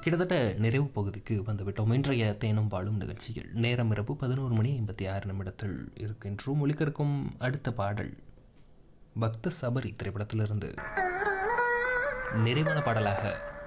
கிட்டத்தட்ட நிறைவு பகுதிக்கு வந்துவிட்டோம். இன்றைய தேனும் பாலும் நிகழ்ச்சியில் நேரம் இரவு 11:56 இருக்கின்றோம். ஒலிக்கிருக்கும் அடுத்த பாடல் பக்த சபரி திரைப்படத்திலிருந்து நிறைவான பாடலாக